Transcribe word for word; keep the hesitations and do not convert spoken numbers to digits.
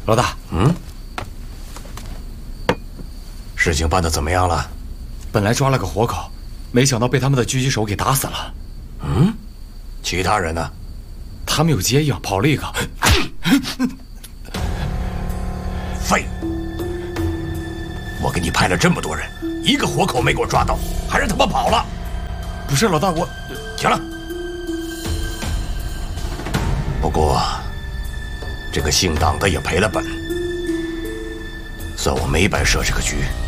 老大， 嗯，事情办得怎么样了？ 本来抓了个活口，没想到被他们的狙击手给打死了。 嗯，其他人呢？ 他们有接应，跑了一个。 废物！我给你派了这么多人，一个活口没给我抓到，还让他们跑了。 不是老大，我行了。不过，这个姓党的也赔了本，算我没白设这个局。